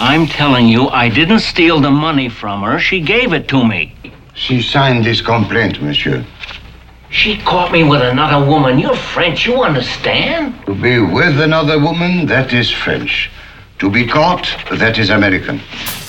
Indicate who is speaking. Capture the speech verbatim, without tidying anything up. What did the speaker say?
Speaker 1: I'm telling you, I didn't steal the money from her. She gave it to me.
Speaker 2: She signed this complaint, monsieur.
Speaker 1: She caught me with another woman. You're French, you understand?
Speaker 2: To be with another woman, that is French. To be caught, that is American.